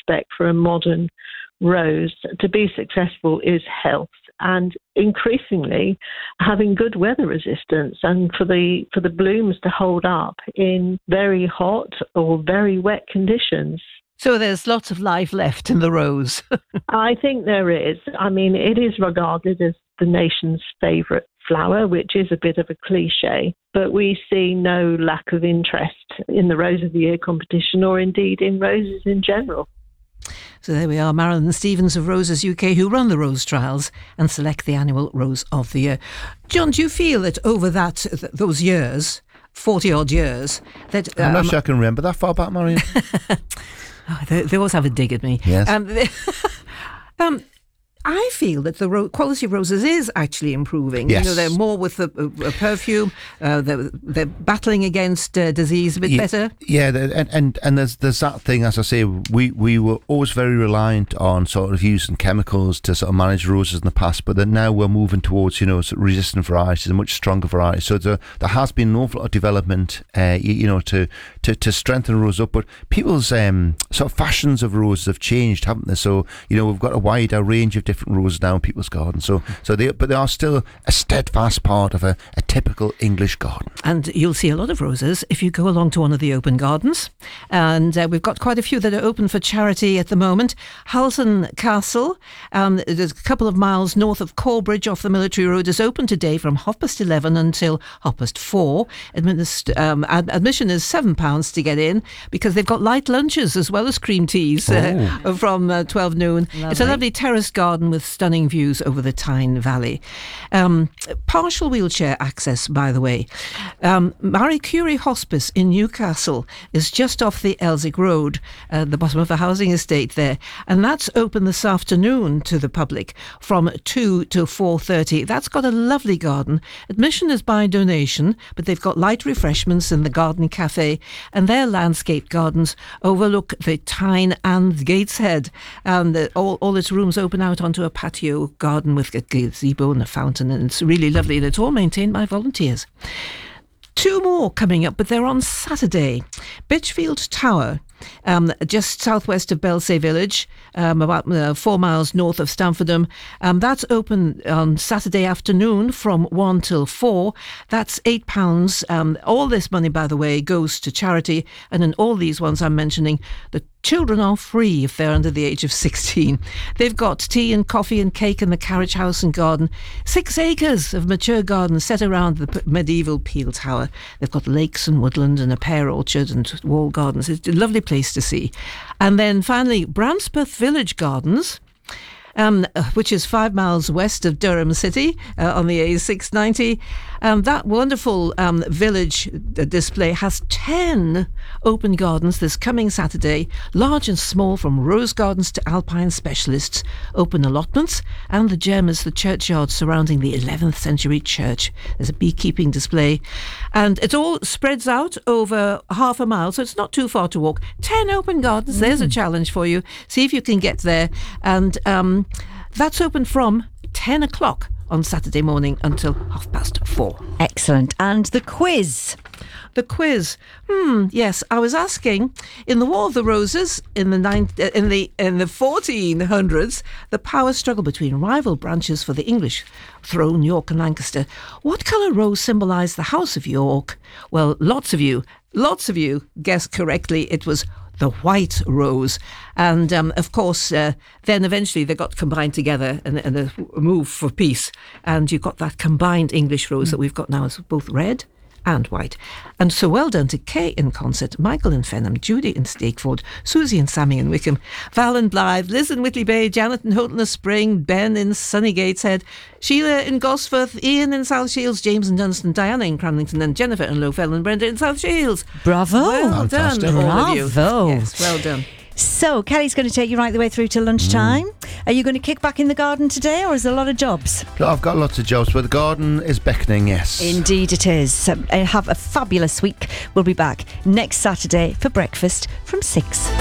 aspect for a modern rose to be successful is health, and increasingly having good weather resistance, and for the blooms to hold up in very hot or very wet conditions. So there's lots of life left in the rose. I think there is. I mean, it is regarded as the nation's favourite flower, which is a bit of a cliche, but we see no lack of interest in the Rose of the Year competition, or indeed in roses in general. So there we are, Marilyn Stevens of Roses UK, who run the rose trials and select the annual Rose of the Year. John, do you feel that over those years, 40-odd years, that... I'm not sure I can remember that far back, Marion. They always have a dig at me. Yes. I feel that the quality of roses is actually improving. Yes. You know, they're more with the perfume. They're battling against disease a bit better. Yeah, and there's that thing, as I say, we were always very reliant on sort of using chemicals to sort of manage roses in the past, but then now we're moving towards, sort of resistant varieties and much stronger varieties. So there has been an awful lot of development, to strengthen roses up. But people's sort of fashions of roses have changed, haven't they? So we've got a wider range of different roses now in people's gardens. But they are still a steadfast part of a typical English garden. And you'll see a lot of roses if you go along to one of the open gardens. And we've got quite a few that are open for charity at the moment. Halton Castle, there's a couple of miles north of Corbridge off the Military Road, is open today from 11:30 until 4:30. Admission is £7 to get in, because they've got light lunches as well as cream teas from 12 noon. Lovely. It's a lovely terraced garden with stunning views over the Tyne Valley. Partial wheelchair access, by the way. Marie Curie Hospice in Newcastle is just off the Elsick Road, the bottom of the housing estate there, and that's open this afternoon to the public from 2 to 4:30. That's got a lovely garden. Admission is by donation, but they've got light refreshments in the garden cafe, and their landscape gardens overlook the Tyne and Gateshead, and all its rooms open out onto a patio garden with a gazebo and a fountain, and it's really lovely, and it's all maintained by volunteers. Two more coming up, but they're on Saturday. Bitchfield Tower, just southwest of Belsay Village, about 4 miles north of Stamfordham. That's open on Saturday afternoon from 1 till 4. That's £8. All this money, by the way, goes to charity, and in all these ones I'm mentioning, the children are free if they're under the age of 16. They've got tea and coffee and cake in the carriage house and garden. 6 acres of mature garden set around the medieval Peel Tower. They've got lakes and woodland and a pear orchard and wall gardens. It's a lovely place to see. And then finally, Branspeth Village Gardens, which is 5 miles west of Durham City on the A690. That wonderful village display has 10 open gardens this coming Saturday, large and small, from rose gardens to alpine specialists, open allotments, and the gem is the churchyard surrounding the 11th century church. There's a beekeeping display, and it all spreads out over half a mile, so it's not too far to walk. 10 open gardens, there's a challenge for you. See if you can get there, and that's open from 10 o'clock on Saturday morning until 4:30. Excellent. And the quiz. The quiz. Yes, I was asking, in the War of the Roses in the 1400s, the power struggle between rival branches for the English throne, York and Lancaster, what colour rose symbolised the House of York? Well, lots of you guessed correctly. It was the white rose. And of course, then eventually they got combined together in a move for peace. And you got that combined English rose that we've got now as both red and white. And so well done to Kay in Concert, Michael in Fenham, Judy in Stakeford, Susie and Sammy in Wickham, Val in Blythe, Liz in Whitley Bay, Janet in Houghton Spring, Ben in Sunny Gateshead, Sheila in Gosforth, Ian in South Shields, James in Dunstan, Diana in Cramlington, and Jennifer in Lowfell, and Brenda in South Shields. Bravo. Well done, all of you. Bravo. Yes, well done. So, Kelly's going to take you right the way through to lunchtime. Are you going to kick back in the garden today, or is there a lot of jobs? No, I've got lots of jobs, but the garden is beckoning, yes. Indeed it is. Have a fabulous week. We'll be back next Saturday for breakfast from 6.